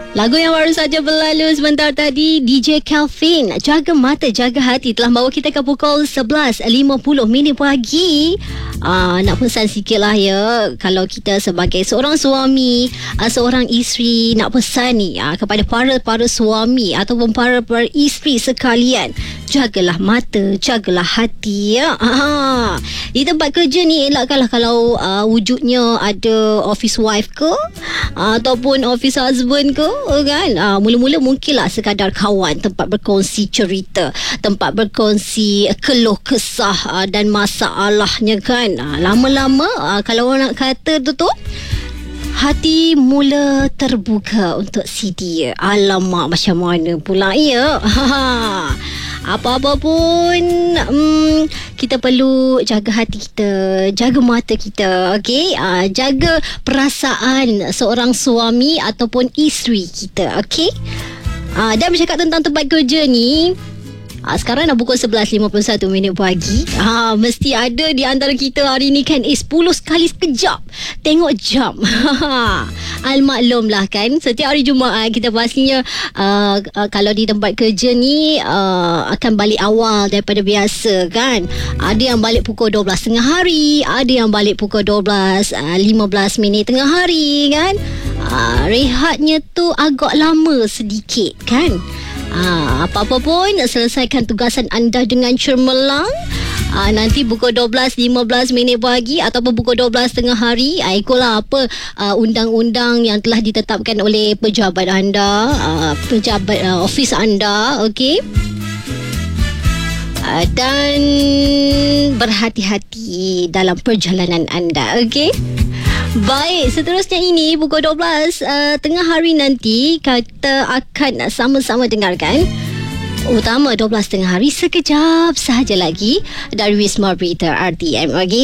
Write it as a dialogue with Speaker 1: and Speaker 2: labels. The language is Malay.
Speaker 1: Lagu yang baru saja berlalu sebentar tadi, DJ Kelvin, Jaga Mata Jaga Hati, telah bawa kita ke pukul 11.50 pagi. Nak pesan sikit lah ya, kalau kita sebagai seorang suami, seorang isteri, nak pesan ni kepada para suami ataupun para isteri sekalian, jagalah mata, jagalah hati ya. Di tempat kerja ni, elakkanlah kalau wujudnya ada office wife ke ataupun office husband ke, kan. Mula-mula mungkinlah sekadar kawan, tempat berkongsi cerita, tempat berkongsi keluh kesah dan masalahnya, kan. Lama-lama kalau orang nak kata tu hati mula terbuka untuk si dia. Alamak, macam mana pula ya. Apa-apa pun kita perlu jaga hati kita, jaga mata kita, okey. Jaga perasaan seorang suami ataupun isteri kita, okey. Dan bercakap tentang tempat kerja ni, sekarang dah pukul 11.51 pagi. Mesti ada di antara kita hari ni kan 10 sekali sekejap tengok jam. Almaklumlah kan, setiap hari Jumaat kita pastinya kalau di tempat kerja ni akan balik awal daripada biasa, kan. Ada yang balik pukul 12 tengah hari, ada yang balik pukul 12.15 tengah hari, kan. Rehatnya tu agak lama sedikit, kan. Apa-apa pun, selesaikan tugasan anda dengan cemerlang. Nanti pukul 12.15 pagi ataupun pukul 12 tengah hari, ikutlah apa undang-undang yang telah ditetapkan oleh pejabat anda, pejabat ofis anda, okey. Dan berhati-hati dalam perjalanan anda, okey. Baik, seterusnya ini pukul 12 tengah hari nanti kita akan sama-sama dengarkan utama 12 tengah hari sekejap sahaja lagi dari Wisma Berita RTM. Okay?